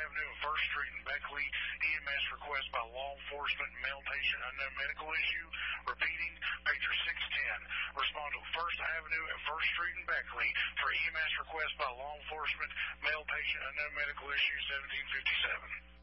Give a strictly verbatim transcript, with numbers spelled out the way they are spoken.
Avenue and First Street in Beckley. E M S request by law enforcement, male patient, unknown medical issue. Repeating, pager six ten. Respond to First Avenue and First Street in Beckley for E M S request by law enforcement, male patient, unknown medical issue seventeen fifty-seven.